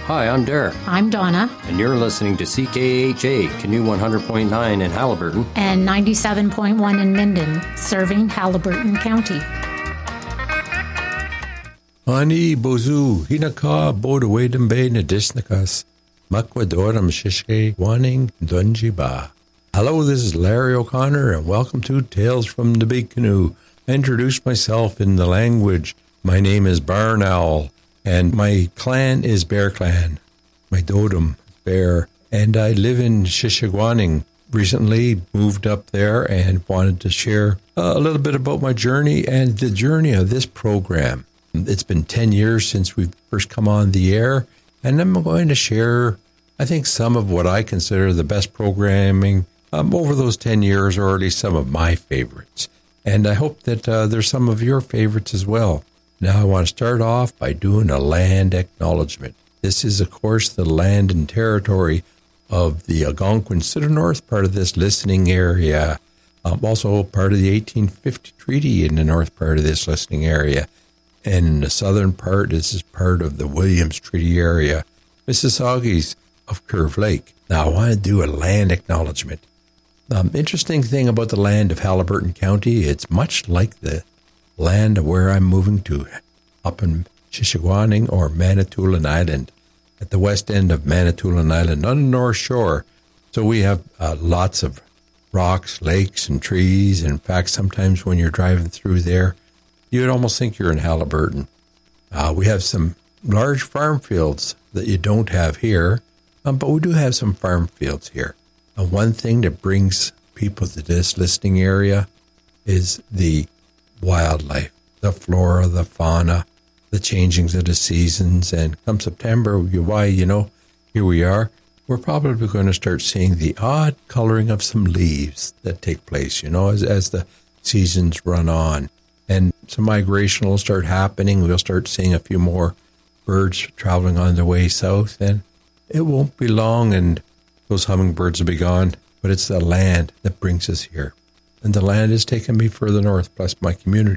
Hi, I'm Derek. I'm Donna. And you're listening to CKHA, Canoe 100.9 in Haliburton. And 97.1 in Minden, serving Haliburton County. Ani bozu hinaka bodawedembe nadisnakas makwadoram shishke waning dunjiba. Hello, this is Larry O'Connor, and welcome to Tales from the Big Canoe. I introduced myself in the language. My name is Barn Owl, and my clan is Bear Clan. My totem is Bear, and I live in Shishigwaning. Recently moved up there and wanted to share a little bit about my journey and the journey of this program. It's been 10 years since we've first come on the air, and I'm going to share, I think, some of what I consider the best programming over those 10 years, or at least some of my favorites. And I hope that there's some of your favorites as well. Now, I want to start off by doing a land acknowledgement. This is, of course, the land and territory of the Algonquins to the north part of this listening area. Also part of the 1850 treaty in the north part of this listening area. And in the southern part, this is part of the Williams Treaty area, Mississaugas of Curve Lake. Now, I want to do a land acknowledgement. Interesting thing about the land of Haliburton County, it's much like the land where I'm moving to, up in Shishigwaning or Manitoulin Island, at the west end of Manitoulin Island on the North Shore. So we have lots of rocks, lakes, and trees. In fact, sometimes when you're driving through there, you'd almost think you're in Haliburton. We have some large farm fields that you don't have here, but we do have some farm fields here. And one thing that brings people to this listening area is the wildlife, the flora, the fauna, the changings of the seasons. And come September, here we are. We're probably going to start seeing the odd coloring of some leaves that take place, as the seasons run on. And some migration will start happening. We'll start seeing a few more birds traveling on their way south. And it won't be long and those hummingbirds will be gone. But it's the land that brings us here. And the land has taken me further north, plus my community.